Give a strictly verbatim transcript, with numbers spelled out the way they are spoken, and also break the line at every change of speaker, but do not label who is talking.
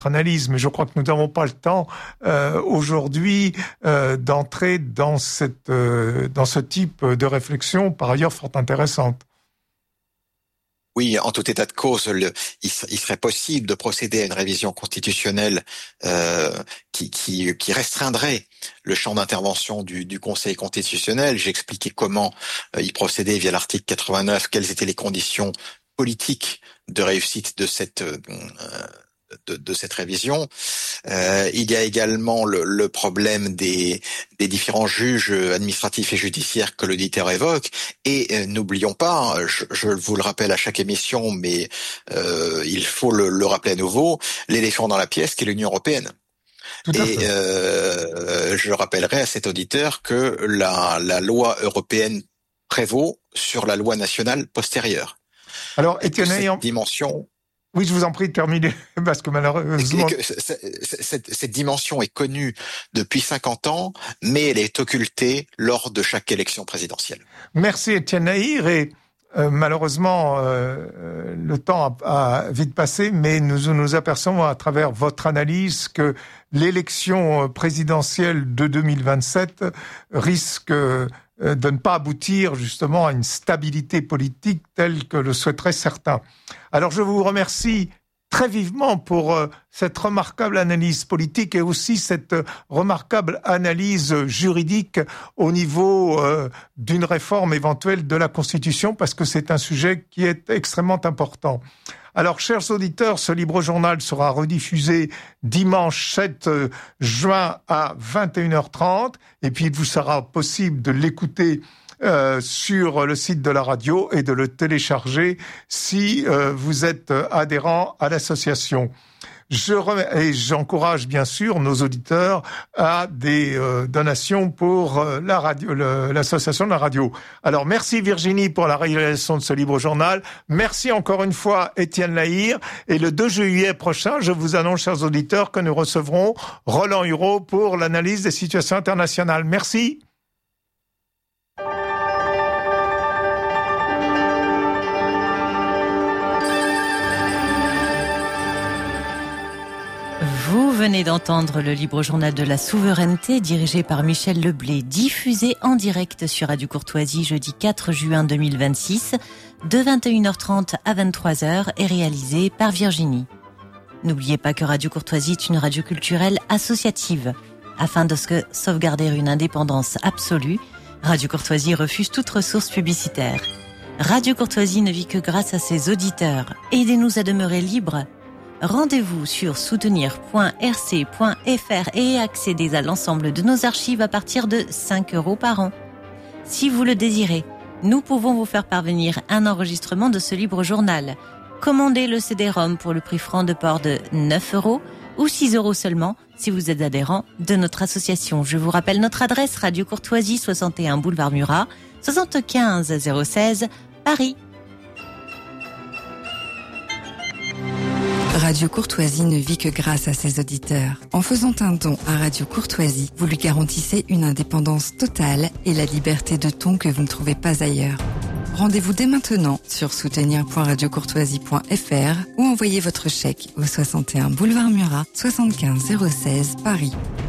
analyse, mais je crois que nous n'avons pas le temps euh, aujourd'hui euh, d'entrer dans cette euh, dans ce type de réflexion, par ailleurs fort intéressante.
Oui, en tout état de cause, le, il, il serait possible de procéder à une révision constitutionnelle euh, qui, qui, qui restreindrait le champ d'intervention du, du Conseil constitutionnel. J'ai expliqué comment euh, y procéder via l'article quatre-vingt-neuf, quelles étaient les conditions politiques de réussite de cette euh, de, de cette révision. Euh, il y a également le, le problème des, des différents juges administratifs et judiciaires que l'auditeur évoque. Et euh, n'oublions pas, je, je vous le rappelle à chaque émission, mais euh, il faut le, le rappeler à nouveau, l'éléphant dans la pièce qui est l'Union européenne.
Tout à
et
fait.
Euh, je rappellerai à cet auditeur que la, la loi européenne prévaut sur la loi nationale postérieure.
Alors, Étienne,
cette
ayant...
dimension...
Oui, je vous en prie de terminer, parce que malheureusement...
Que cette, cette dimension est connue depuis cinquante ans, mais elle est occultée lors de chaque élection présidentielle.
Merci Étienne Nahir, et euh, malheureusement, euh, le temps a, a vite passé, mais nous nous apercevons à travers votre analyse que l'élection présidentielle de deux mille vingt-sept risque de ne pas aboutir justement à une stabilité politique telle que le souhaiteraient certains. Alors je vous remercie très vivement pour euh, cette remarquable analyse politique et aussi cette euh, remarquable analyse juridique au niveau euh, d'une réforme éventuelle de la Constitution, parce que c'est un sujet qui est extrêmement important. Alors, chers auditeurs, ce Libre Journal sera rediffusé dimanche sept juin à vingt et une heures trente, et puis il vous sera possible de l'écouter Euh, sur le site de la radio et de le télécharger si euh, vous êtes adhérent à l'association. Je rem... Et j'encourage bien sûr nos auditeurs à des euh, donations pour euh, la radio, le, l'association de la radio. Alors merci Virginie pour la réalisation de ce Libre Journal. Merci encore une fois Étienne Nahir. Et le deux juillet prochain, je vous annonce, chers auditeurs, que nous recevrons Roland Hureau pour l'analyse des situations internationales. Merci.
Vous venez d'entendre le Libre Journal de la Souveraineté dirigé par Michel Leblé, diffusé en direct sur Radio Courtoisie jeudi quatre juin deux mille vingt-six de vingt et une heures trente à vingt-trois heures et réalisé par Virginie. N'oubliez pas que Radio Courtoisie est une radio culturelle associative. Afin de sauvegarder une indépendance absolue, Radio Courtoisie refuse toute ressource publicitaire. Radio Courtoisie ne vit que grâce à ses auditeurs. Aidez-nous à demeurer libres. Rendez-vous sur soutenir point r c point f r et accédez à l'ensemble de nos archives à partir de cinq euros par an. Si vous le désirez, nous pouvons vous faire parvenir un enregistrement de ce Libre Journal. Commandez le C D-ROM pour le prix franc de port de neuf euros ou six euros seulement si vous êtes adhérent de notre association. Je vous rappelle notre adresse: Radio Courtoisie, soixante et un boulevard Murat, soixante-quinze zéro seize, Paris.
Radio Courtoisie ne vit que grâce à ses auditeurs. En faisant un don à Radio Courtoisie, vous lui garantissez une indépendance totale et la liberté de ton que vous ne trouvez pas ailleurs. Rendez-vous dès maintenant sur soutenir point radio courtoisie point f r ou envoyez votre chèque au soixante et un boulevard Murat, soixante-quinze zéro seize, Paris.